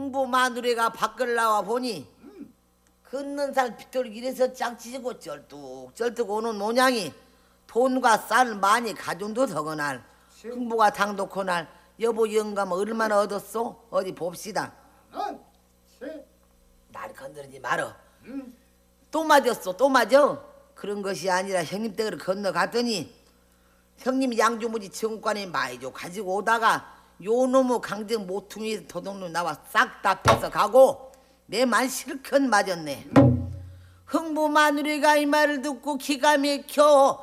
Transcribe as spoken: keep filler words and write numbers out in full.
흥부 마누라가 밖을 나와 보니 걷는 살 빗돌 이래서 짝지고 쩔뚝쩔뚝 오는 모양이 돈과 쌀 많이 가준 듯 하거날 흥부가 당독하날 여보 영감 얼마나 얻었소? 어디 봅시다. 날 건드리지 말어. 또 맞았어 또 맞아. 그런 것이 아니라 형님 댁으로 건너갔더니 형님 양주무지 정관에 많이 줘 가지고 오다가 요 놈의 강정 모퉁이 도둑놈 나와 싹 다 뺏어 가고 내만 실컷 맞았네. 흥부 마누라가 이 말을 듣고 기가 막혀